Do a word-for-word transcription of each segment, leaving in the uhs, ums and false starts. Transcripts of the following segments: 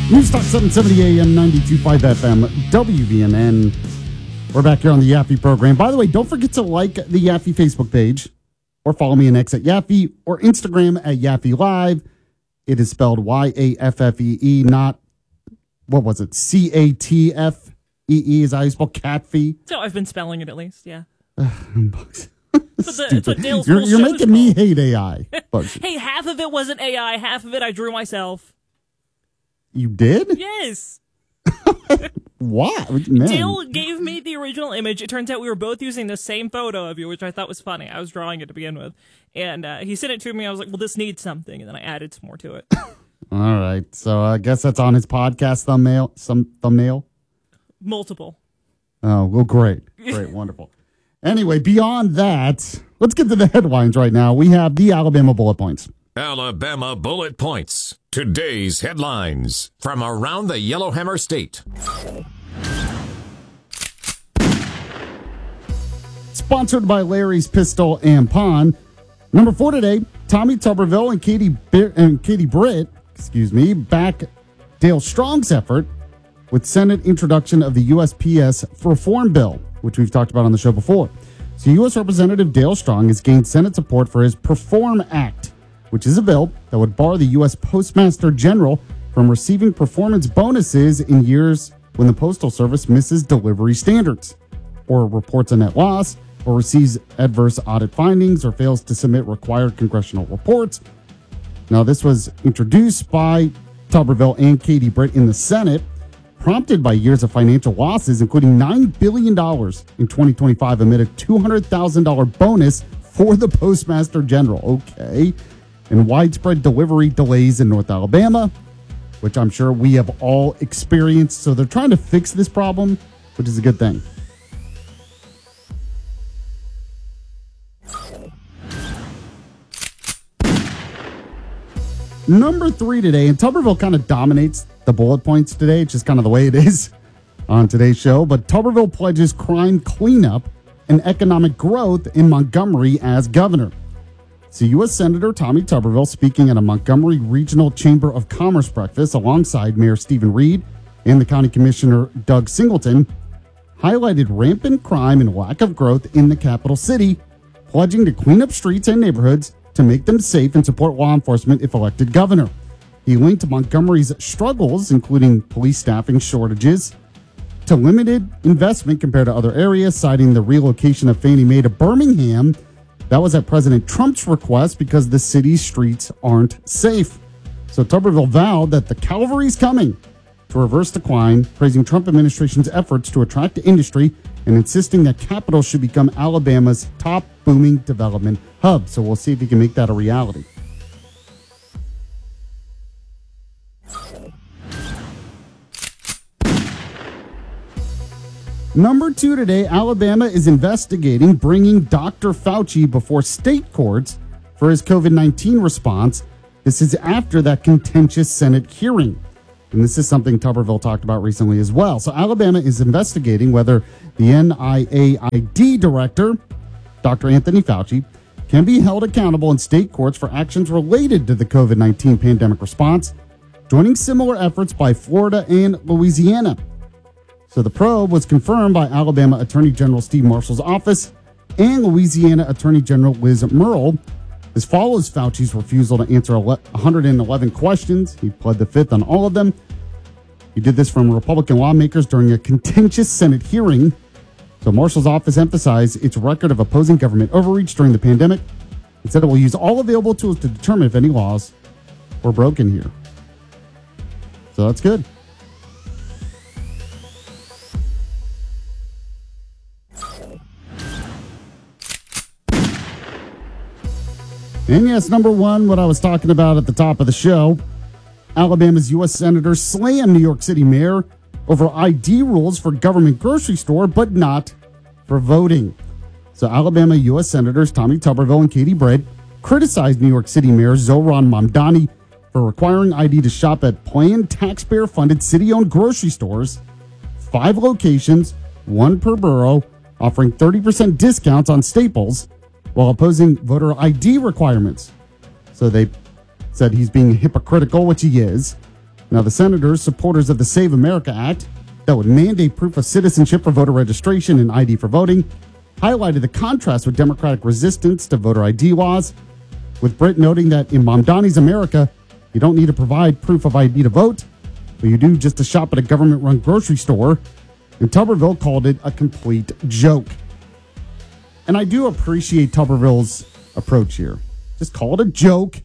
News Talk seven seventy A M, ninety-two point five F M, W V N N. We're back here on the Yaffe program. By the way, don't forget to like the Yaffe Facebook page or follow me on X at Yaffe or Instagram at Yaffe Live. It is spelled Y A F F E E, not, what was it, C A T F E E is how you spell catfee. So I've been spelling it at least, yeah. Bugs. It's what, the, it's what Dale's You're, whole you're show is making me called. hate A I. Bugs. Hey, half of it wasn't A I, half of it I drew myself. You did? Yes. What? Man. Dale gave me the original image. It turns out we were both using the same photo of you, which I thought was funny. I was drawing it to begin with. And uh, he sent it to me. I was like, well, this needs something. And then I added some more to it. All right. So I guess that's on his podcast thumbnail. Some thumbnail? Multiple. Oh, well, great. Great. Wonderful. Anyway, beyond that, let's get to the headlines right now. We have the Alabama bullet points. Alabama bullet points. Today's headlines from around the Yellowhammer State. Sponsored by Larry's Pistol and Pawn. Number four today, Tommy Tuberville and Katie Be- and Katie Britt, excuse me, back Dale Strong's effort with Senate introduction of the U S P S reform bill, which we've talked about on the show before. So U S Representative Dale Strong has gained Senate support for his Perform Act, which is a bill that would bar the U S Postmaster General from receiving performance bonuses in years when the Postal Service misses delivery standards, or reports a net loss, or receives adverse audit findings, or fails to submit required congressional reports. Now, this was introduced by Tuberville and Katie Britt in the Senate, prompted by years of financial losses, including nine billion dollars in twenty twenty-five amid a two hundred thousand dollars bonus for the Postmaster General. Okay. And widespread delivery delays in North Alabama, which I'm sure we have all experienced. So they're trying to fix this problem, which is a good thing. Number three today, and Tuberville kind of dominates the bullet points today. It's just kind of the way it is on today's show. But Tuberville pledges crime cleanup and economic growth in Montgomery as governor. So U S Senator Tommy Tuberville, speaking at a Montgomery Regional Chamber of Commerce breakfast alongside Mayor Stephen Reed and the County Commissioner Doug Singleton, highlighted rampant crime and lack of growth in the capital city, pledging to clean up streets and neighborhoods to make them safe and support law enforcement if elected governor. He linked Montgomery's struggles, including police staffing shortages, to limited investment compared to other areas, citing the relocation of Fannie Mae to Birmingham. That was at President Trump's request because the city's streets aren't safe. So Tuberville vowed that the cavalry's coming to reverse decline, praising Trump administration's efforts to attract industry and insisting that capital should become Alabama's top booming development hub. So we'll see if he can make that a reality. Number two today, Alabama is investigating bringing Doctor Fauci before state courts for his COVID nineteen response. This is after that contentious Senate hearing. And this is something Tuberville talked about recently as well. So Alabama is investigating whether the N I A I D director, Doctor Anthony Fauci, can be held accountable in state courts for actions related to the COVID nineteen pandemic response, joining similar efforts by Florida and Louisiana. So the probe was confirmed by Alabama Attorney General Steve Marshall's office and Louisiana Attorney General Liz Murrill. This follows Fauci's refusal to answer one hundred eleven questions. He pled the fifth on all of them. He did this from Republican lawmakers during a contentious Senate hearing. So Marshall's office emphasized its record of opposing government overreach during the pandemic. It said it will use all available tools to determine if any laws were broken here. So that's good. And yes, number one, what I was talking about at the top of the show, Alabama's U S senators slammed New York City mayor over I D rules for government grocery store, but not for voting. So Alabama U S senators Tommy Tuberville and Katie Britt criticized New York City Mayor Zohran Mamdani for requiring I D to shop at planned taxpayer-funded city-owned grocery stores, five locations, one per borough, offering thirty percent discounts on staples, while opposing voter I D requirements. So they said he's being hypocritical, which he is. Now, the senators, supporters of the Save America Act, that would mandate proof of citizenship for voter registration and I D for voting, highlighted the contrast with Democratic resistance to voter I D laws, with Britt noting that in Mamdani's America, you don't need to provide proof of I D to vote, but you do just to shop at a government-run grocery store. And Tuberville called it a complete joke. And I do appreciate Tuberville's approach here. Just call it a joke.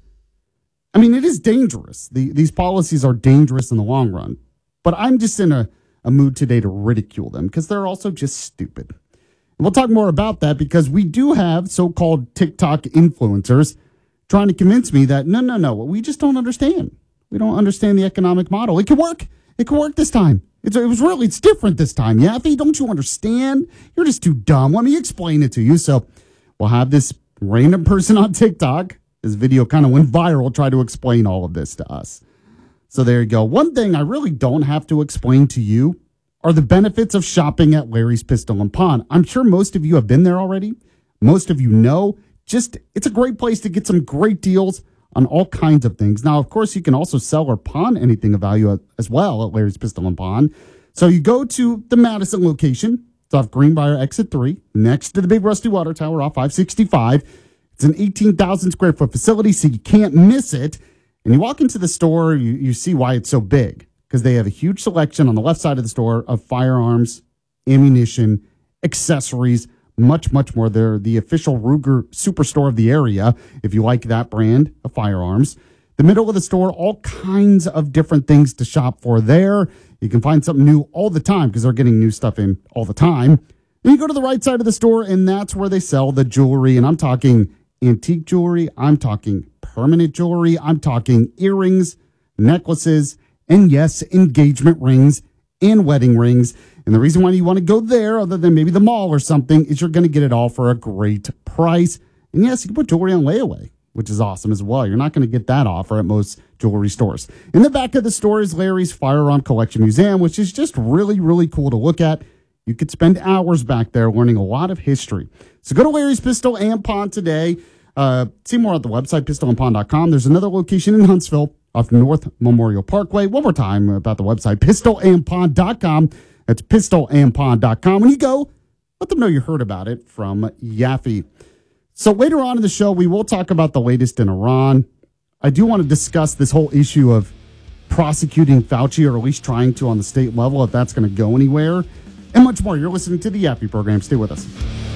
I mean, it is dangerous. The, these policies are dangerous in the long run. But I'm just in a, a mood today to ridicule them because they're also just stupid. And we'll talk more about that because we do have so-called TikTok influencers trying to convince me that, no, no, no, we just don't understand. We don't understand the economic model. It can work. It can work this time. It's, it was really, it's different this time. Yaffe, don't you understand? You're just too dumb. Let me explain it to you. So we'll have this random person on TikTok. This video kind of went viral, try to explain all of this to us. So there you go. One thing I really don't have to explain to you are the benefits of shopping at Larry's Pistol and Pawn. I'm sure most of you have been there already. Most of you know. Just, it's a great place to get some great deals on all kinds of things. Now, of course, you can also sell or pawn anything of value as well at Larry's Pistol and Pawn. So you go to the Madison location. It's off Greenbrier Exit three, next to the big rusty water tower off five sixty-five. It's an eighteen thousand square foot facility, so you can't miss it. And you walk into the store, you, you see why it's so big, because they have a huge selection on the left side of the store of firearms, ammunition, accessories, much, much more. They're the official Ruger superstore of the area, if you like that brand of firearms. The middle of the store, all kinds of different things to shop for there. You can find something new all the time because they're getting new stuff in all the time. And you go to the right side of the store, and that's where they sell the jewelry. And I'm talking antique jewelry. I'm talking permanent jewelry. I'm talking earrings, necklaces, and yes, engagement rings and wedding rings. And the reason why you want to go there, other than maybe the mall or something, is you're going to get it all for a great price. And yes, you can put jewelry on layaway, which is awesome as well. You're not going to get that offer at most jewelry stores. In the back of the store is Larry's Firearm Collection Museum, which is just really, really cool to look at. You could spend hours back there learning a lot of history. So go to Larry's Pistol and Pawn today. Uh, see more at the website, pistol and pawn dot com. There's another location in Huntsville off North Memorial Parkway. One more time about the website, pistol and pawn dot com. That's pistol and pawn dot com. When you go, let them know you heard about it from Yaffe. So later on in the show, we will talk about the latest in Iran. I do want to discuss this whole issue of prosecuting Fauci, or at least trying to on the state level, if that's going to go anywhere, and much more. You're listening to the Yaffe program. Stay with us.